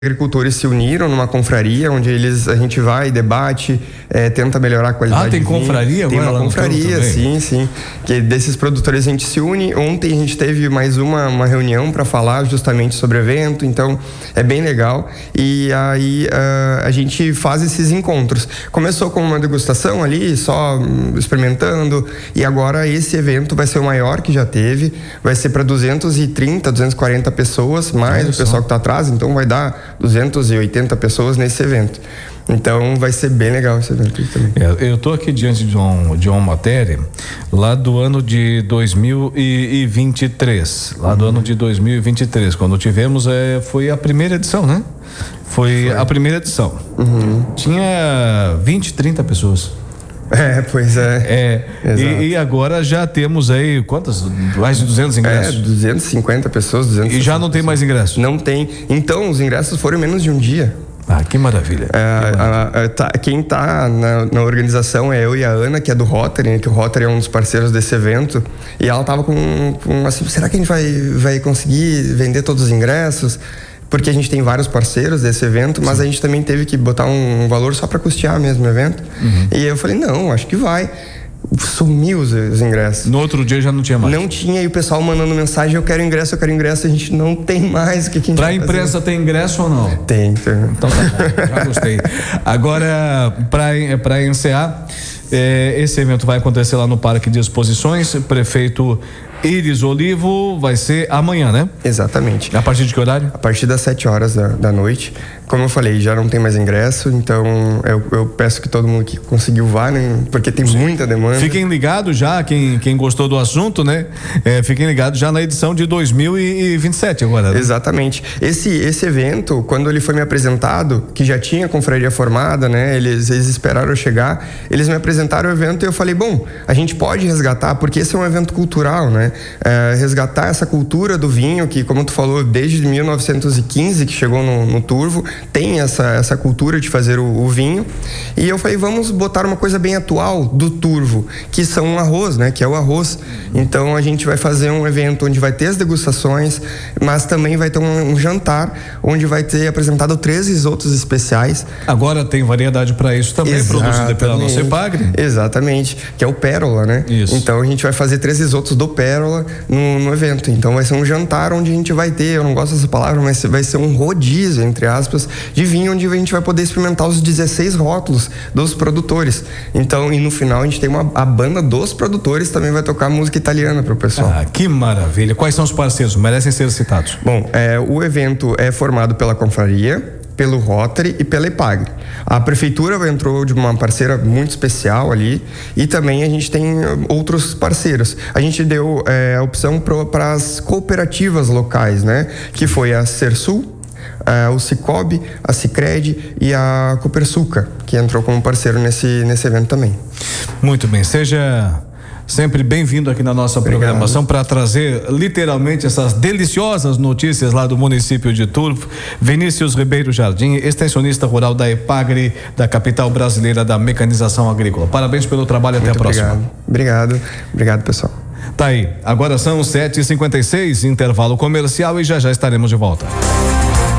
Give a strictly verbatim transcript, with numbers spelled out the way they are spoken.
agricultores se uniram numa confraria, onde eles, a gente vai, debate, é, tenta melhorar a qualidade. Ah, tem confraria Tem agora uma confraria, sim, sim. Que desses produtores a gente se une. Ontem a gente teve mais uma, uma reunião para falar justamente sobre o evento, então é bem legal. E aí uh, a gente faz esses encontros. Começou com uma degustação ali, só um, experimentando, e agora esse evento vai ser o maior que já teve. Vai ser para duzentas e trinta, duzentas e quarenta pessoas, mais o pessoal que está atrás, então vai dar duzentas e oitenta pessoas nesse evento. Então vai ser bem legal esse evento também. É, eu estou aqui diante de, um, de uma matéria lá do ano de dois mil e vinte e três. Lá uhum. do ano de dois mil e vinte e três, quando tivemos, é, foi a primeira edição, né? Foi, foi. a primeira edição. Uhum. Tinha vinte, trinta pessoas. É, pois é. É. E, e agora já temos aí quantas? Mais de duzentos ingressos? É, duzentas e cinquenta pessoas, duzentas e cinquenta. E já não tem mais ingressos? Não tem. Então, os ingressos foram em menos de um dia. Ah, que maravilha. É, que maravilha. A, a, tá, quem está na, na organização é eu e a Ana, que é do Rotary, que o Rotary é um dos parceiros desse evento. E ela tava com, com assim, será que a gente vai, vai conseguir vender todos os ingressos? Porque a gente tem vários parceiros desse evento, mas Sim. a gente também teve que botar um, um valor só para custear mesmo o evento. Uhum. E eu falei, não, acho que vai. Sumiu os, os ingressos. No outro dia já não tinha mais? Não tinha, e o pessoal mandando mensagem, eu quero ingresso, eu quero ingresso, a gente não tem mais. O que, que a gente Pra imprensa fazer? Tem ingresso ou não? Tem. tem. Então tá bom, já gostei. Agora, pra, pra encerrar, é, esse evento vai acontecer lá no Parque de Exposições, prefeito Iris Olivo, vai ser amanhã, né? Exatamente. A partir de que horário? A partir das sete horas da, da noite. Como eu falei, já não tem mais ingresso, então eu, eu peço que todo mundo que conseguiu vá, né? Porque tem Sim. muita demanda. Fiquem ligados já, quem, quem gostou do assunto, né? É, fiquem ligados já na edição de dois mil e vinte e sete agora, né? Exatamente. Esse, esse evento, quando ele foi me apresentado, que já tinha confraria formada, né? Eles, eles esperaram eu chegar, eles me apresentaram o evento e eu falei, bom, a gente pode resgatar, porque esse é um evento cultural, né? É, resgatar essa cultura do vinho, que como tu falou, desde mil novecentos e quinze que chegou no, no Turvo, tem essa, essa cultura de fazer o, o vinho. E eu falei, vamos botar uma coisa bem atual do Turvo, que são o arroz, né? Que é o arroz. Então a gente vai fazer um evento onde vai ter as degustações, mas também vai ter um, um jantar, onde vai ter apresentado três risotos especiais. Agora tem variedade para isso também, Exatamente. Produzida pela nossa Epagre. Exatamente, que é o Pérola, né? Isso. Então a gente vai fazer três risotos do Pérola No, no evento. Então vai ser um jantar onde a gente vai ter, eu não gosto dessa palavra, mas vai ser um rodízio, entre aspas, de vinho, onde a gente vai poder experimentar os dezesseis rótulos dos produtores. Então, e no final a gente tem uma, a banda dos produtores também vai tocar música italiana pro pessoal. Ah, que maravilha. Quais são os parceiros? Merecem ser citados. Bom, é, o evento é formado pela confraria, pelo Rotary e pela Epagre. A prefeitura entrou de uma parceira muito especial ali, e também a gente tem outros parceiros. A gente deu é, a opção para as cooperativas locais, né? Que foi a Sersul, é, o Cicobi, a Sicredi e a Copersuca, que entrou como parceiro nesse, nesse evento também. Muito bem, seja sempre bem-vindo aqui na nossa Obrigado. Programação para trazer literalmente essas deliciosas notícias lá do município de Turvo. Vinícius Ribeiro Jardim, extensionista rural da Epagre, da capital brasileira da mecanização agrícola. Parabéns pelo trabalho, até a próxima. Obrigado, obrigado, obrigado pessoal. Tá aí, agora são sete e cinquenta e seis, intervalo comercial, e já já estaremos de volta.